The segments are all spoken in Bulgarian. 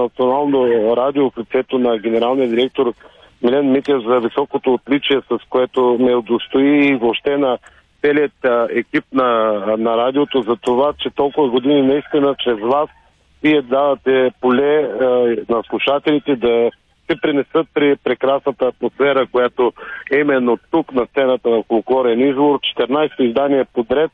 Национално радио в лицето на генералния директор Милен Митев за високото отличие, с което ме удостои и въобще на целият екип на радиото за това, че толкова години наистина чрез вас вие давате поле на слушателите да се принесат при прекрасната атмосфера, която е именно тук на сцената на Фолклорен извор. 14-то издание подред.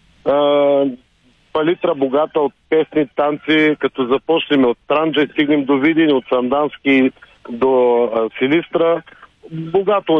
Палитра богата от песни, танци, като започнем от Странджа и стигнем до Видин, от Сандански до Силистра. Богато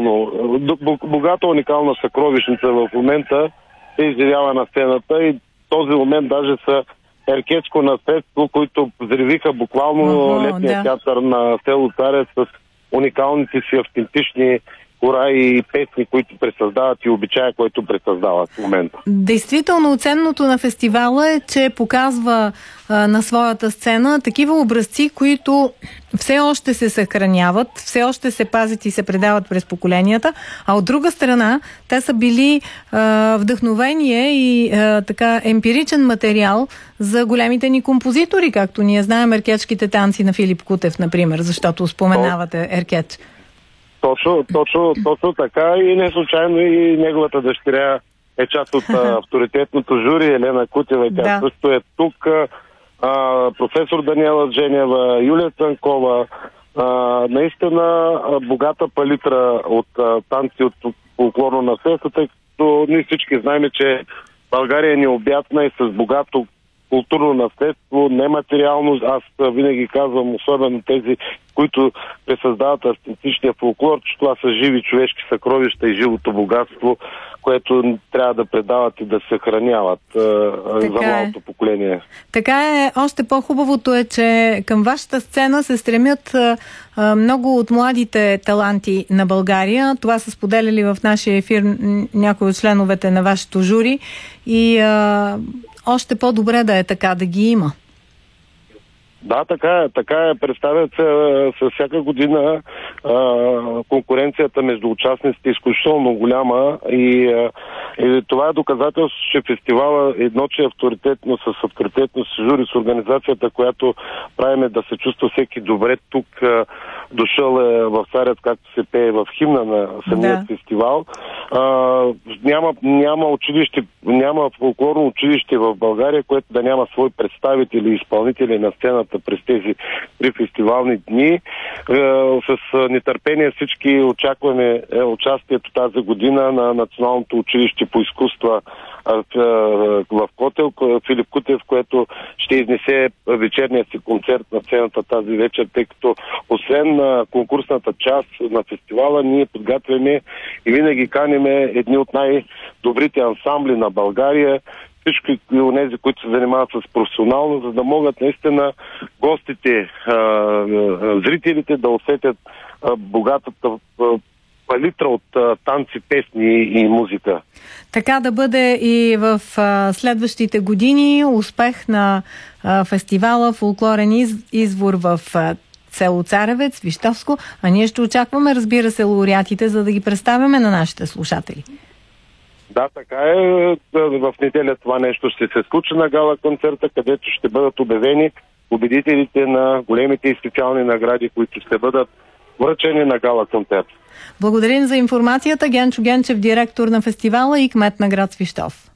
уникална съкровищница в момента се изживява на сцената и този момент даже са еркетско наследство, които взривиха буквално летния театър на село Царец с уникалните си автентични хора и песни, които пресъздават и обичая, който пресъздават в момента. Действително, ценното на фестивала е, че показва на своята сцена такива образци, които все още се съхраняват, все още се пазят и се предават през поколенията, а от друга страна те са били вдъхновение и така емпиричен материал за големите ни композитори, както ние знаем еркетските танци на Филип Кутев, например, защото споменавате еркет. Точно така и не случайно и неговата дъщеря е част от авторитетното жури, Елена Кутева, тя също е тук, професор Даниела Женева, Юлия Цанкова, наистина богата палитра от танци от фолклорно наследство, тъй като ние всички знаем, че България е необятна и с богато културно наследство, нематериално. Аз винаги казвам, особено тези, които пресъздават автентичния фолклор, че това са живи човешки съкровища и живото богатство, което трябва да предават и да съхраняват за младото поколение. Така е. Още по-хубавото е, че към вашата сцена се стремят много от младите таланти на България. Това са споделяли в нашия ефир някои от членовете на вашето жури и още по-добре да е така, да ги има. Да, така е. Представят се със всяка година конкуренцията между участниците е изключително голяма и това е доказателство, че фестивала едно, че е авторитетно, с авторитетно си жури, с организацията, която правиме да се чувства всеки добре тук, дошъл е в Царец, както се пее в химна на самият фестивал. Няма училище, няма фолклорно училище в България, което да няма свои представители и изпълнители на сцената през тези 3 фестивални дни. С нетърпение всички очакваме участието тази година на Националното училище по изкуства в Котел, Филип Кутев, което ще изнесе вечерния си концерт на сцената тази вечер, тъй като освен на конкурсната част на фестивала, ние подготвяме и винаги каниме едни от най-добрите ансамбли на България, всички онези, които се занимават с професионално, за да могат наистина гостите, зрителите да усетят богатата палитра от танци, песни и музика. Така да бъде и в следващите години. Успех на фестивала Фолклорен извор в село Царевец, Свищовско, а ние ще очакваме, разбира се, лауреатите, за да ги представяме на нашите слушатели. Да, така е. В неделя това нещо ще се случи на гала концерта, където ще бъдат обявени победителите на големите и специални награди, които ще бъдат връчени на гала концерт. Благодарим за информацията. Генчо Генчев, директор на фестивала и кмет на град Свищов.